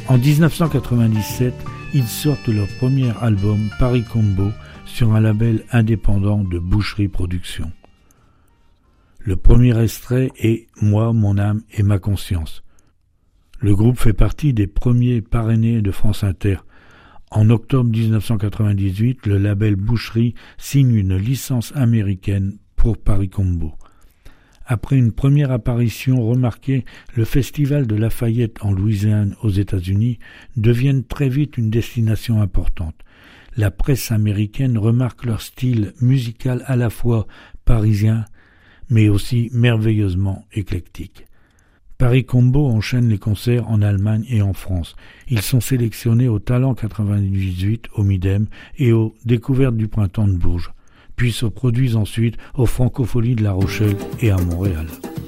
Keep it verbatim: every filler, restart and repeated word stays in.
En dix-neuf cent quatre-vingt-dix-sept, ils sortent leur premier album, Paris Combo, sur un label indépendant de Boucherie Productions. Le premier extrait est « Moi, mon âme et ma conscience ». Le groupe fait partie des premiers parrainés de France Inter. En octobre dix-neuf cent quatre-vingt-dix-huit, le label Boucherie signe une licence américaine pour Paris Combo. Après une première apparition remarquée, le Festival de Lafayette en Louisiane aux États-Unis devient très vite une destination importante. La presse américaine remarque leur style musical à la fois parisien, mais aussi merveilleusement éclectique. Paris Combo enchaîne les concerts en Allemagne et en France. Ils sont sélectionnés au Talent quatre-vingt-dix-huit au Midem et aux Découvertes du Printemps de Bourges, puis se produisent ensuite aux Francopholies de La Rochelle et à Montréal.